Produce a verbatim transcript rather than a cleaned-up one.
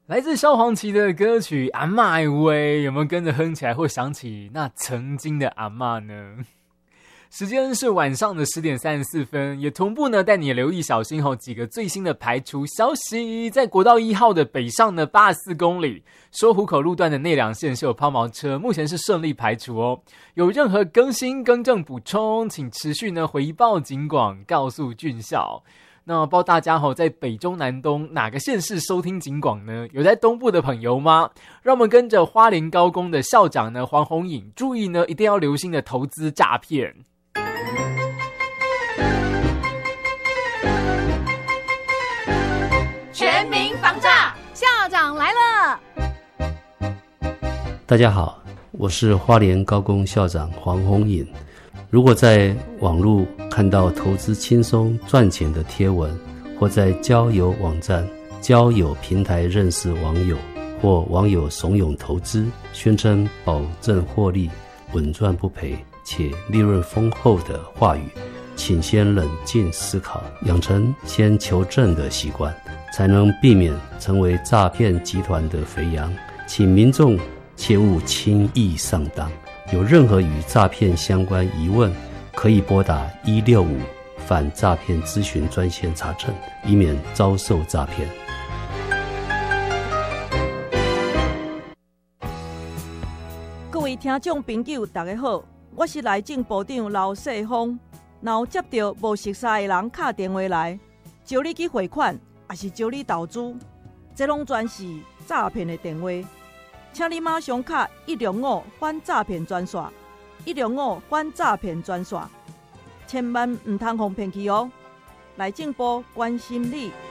来自萧煌奇的歌曲《阿嬷爱喂》，有没有跟着哼起来，或想起那曾经的阿嬷呢？时间是晚上的十点三十四分，也同步呢带你留意小心后几个最新的排除消息。在国道一号的北上的八十四公里，说湖口路段的内两线是有抛锚车，目前是顺利排除哦。有任何更新、更正、补充，请持续呢回报警广，告诉俊孝。那不知道大家吼在北中南东哪个县市收听警广呢？有在东部的朋友吗？让我们跟着花莲高工的校长呢黄宏颖，注意呢一定要留心的投资诈骗。 全民防诈，校长来了。 大家好，我是花莲高工校长黄宏颖。如果在网络看到投资轻松赚钱的贴文，或在交友网站、交友平台认识网友，或网友怂恿投资，宣称保证获利、稳赚不赔且利润丰厚的话语，请先冷静思考，养成先求证的习惯，才能避免成为诈骗集团的肥羊。请民众切勿轻易上当，有任何与诈骗相关疑问，可以拨打一六五反诈骗咨询专线查证，以免遭受诈骗。 各位听众朋友大家好，我是内政部长刘世峰。若有接到无熟悉的人打电话来，招你去汇款，还是招你投资，这拢全是诈骗的电话。请你马上打一六五反诈骗专线，一六五反诈骗专线，千万唔通互骗去哦。内政部关心你。